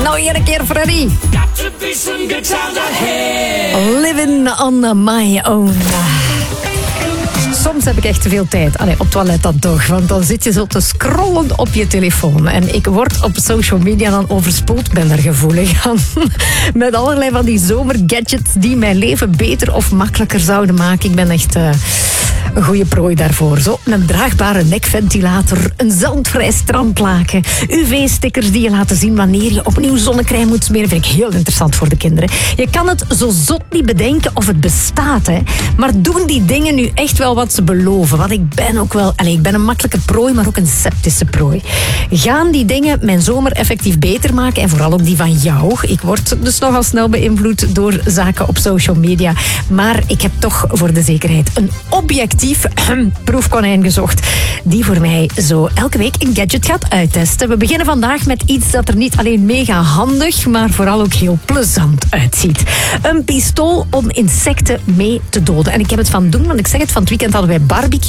Nog een keer, Freddy. Living on my own. Soms heb ik echt te veel tijd. Allee, op het toilet dan toch. Want dan zit je zo te scrollen op je telefoon. En ik word op social media dan overspoeld. Ben er gevoelig aan. Met allerlei van die zomergadgets die mijn leven beter of makkelijker zouden maken. Ik ben echt een goede prooi daarvoor. Zo, een draagbare nekventilator, een zandvrij strandlaken, UV-stickers die je laten zien wanneer je opnieuw zonnecrème moet smeren. Vind ik heel interessant voor de kinderen. Je kan het zo zot niet bedenken of het bestaat, hè. Maar doen die dingen nu echt wel wat ze beloven? Want ik ben ook wel... ik ben een makkelijke prooi, maar ook een sceptische prooi. Gaan die dingen mijn zomer effectief beter maken? En vooral ook die van jou. Ik word dus nogal snel beïnvloed door zaken op social media. Maar ik heb toch voor de zekerheid een objectief proefkonijn gezocht, die voor mij zo elke week een gadget gaat uittesten. We beginnen vandaag met iets dat er niet alleen mega handig, maar vooral ook heel plezant uitziet. Een pistool om insecten mee te doden. En ik heb het van doen, want ik zeg het, van het weekend hadden wij barbecue.